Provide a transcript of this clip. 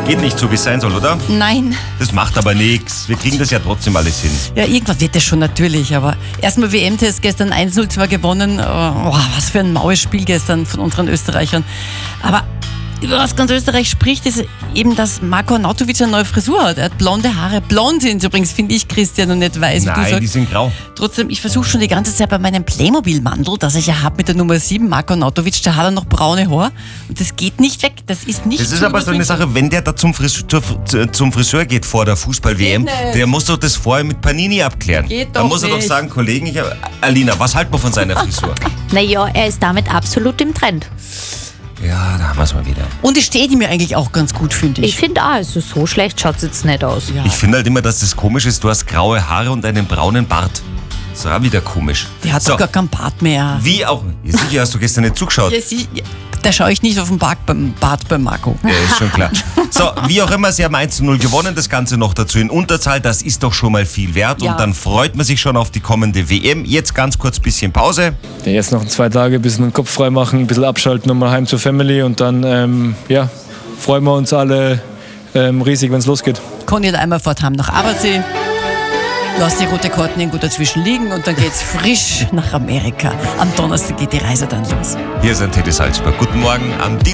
Geht nicht so, wie es sein soll, oder? Nein. Das macht aber nichts. Wir kriegen das ja trotzdem alles hin. Ja, irgendwas wird das schon natürlich, aber erstmal WM-Test gestern 1-0 zwar gewonnen. Oh, was für ein maues Spiel gestern von unseren Österreichern. Aber über was ganz Österreich spricht, ist eben, dass Marko Arnautovic eine neue Frisur hat. Er hat blonde Haare. Blond sind übrigens, finde ich, Christian, und nicht weiß, wie du Nein, sagst. die sind grau. Trotzdem, ich versuche schon die ganze Zeit bei meinem Playmobil-Mandel, das ich ja habe mit der Nummer 7, Marko Arnautovic, da hat er noch braune Haare und das geht nicht weg. Das ist nicht Das ist zu aber so eine überwinden. Sache, wenn der da zum Friseur geht vor der Fußball-WM, Geht nicht. der muss doch das vorher mit Panini abklären. Geht Da doch muss er doch nicht. sagen, Kollegen, Alina, was halten wir von seiner Frisur? Naja, er ist damit absolut im Trend. Ja, da haben wir es mal wieder. Und es steht ihm ja eigentlich auch ganz gut, finde Ich ich. finde auch, also so schlecht schaut es jetzt nicht aus. Ja. Ich finde halt immer, dass das komisch ist, du hast graue Haare und einen braunen Bart. Das ist auch wieder komisch. Der hat doch gar keinen Bart mehr. Wie auch. Ja, sicher hast du gestern nicht zugeschaut. Da schaue ich nicht auf den Bart beim Marco. Ja, ist schon klar. So, wie auch immer, sie haben 1-0 gewonnen, das Ganze noch dazu in Unterzahl, das ist doch schon mal viel wert Ja. und dann freut man sich schon auf die kommende WM. Jetzt ganz kurz bisschen Pause. Ja, jetzt noch 2 Tage, ein bisschen den Kopf frei machen, ein bisschen abschalten, nochmal heim zur Family und dann freuen wir uns alle riesig, wenn es losgeht. Kann nicht einmal fortheim nach Abersee. Lass die rote Karten irgendwo dazwischen liegen und dann geht's frisch nach Amerika. Am Donnerstag geht die Reise dann los. Hier ist ein Teddy Salzburg. Guten Morgen am Dienstag.